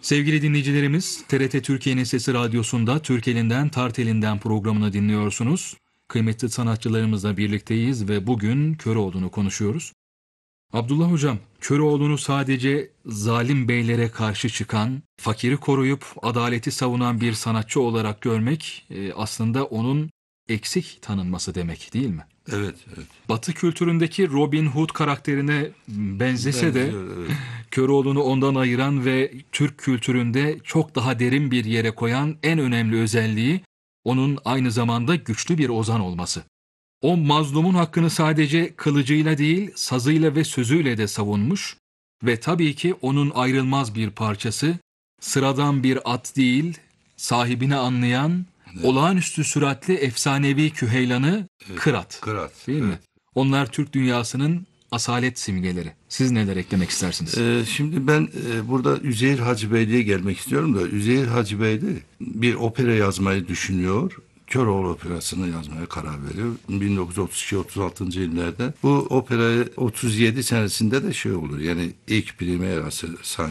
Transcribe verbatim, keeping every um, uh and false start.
Sevgili dinleyicilerimiz, T R T Türkiye'nin Sesi Radyosu'nda Türk Elinden Tart Elinden programını dinliyorsunuz. Kıymetli sanatçılarımızla birlikteyiz ve bugün Köroğlu'nu konuşuyoruz. Abdullah Hocam, Köroğlu'nu sadece zalim beylere karşı çıkan, fakiri koruyup adaleti savunan bir sanatçı olarak görmek e, aslında onun eksik tanınması demek değil mi? Evet, evet. Batı kültüründeki Robin Hood karakterine benzese de Benziyor, evet. Köroğlu'nu ondan ayıran ve Türk kültüründe çok daha derin bir yere koyan en önemli özelliği onun aynı zamanda güçlü bir ozan olması. O mazlumun hakkını sadece kılıcıyla değil, sazıyla ve sözüyle de savunmuş ve tabii ki onun ayrılmaz bir parçası, sıradan bir at değil, sahibini anlayan, Evet. olağanüstü süratli efsanevi küheylanı Evet. Kırat. Kırat. Değil mi? Evet. Onlar Türk dünyasının asalet simgeleri. Siz neler eklemek istersiniz? Ee, şimdi ben e, burada Üzeyir Hacı Beyli'ye gelmek istiyorum da Üzeyir Hacı Beyli bir opera yazmayı düşünüyor. Köroğlu Operası'nı yazmaya karar veriyor. bin dokuz yüz otuz iki otuz altıncı yıllarda. Bu operayı otuz yedi senesinde de şey olur. Yani ilk primerası sanki.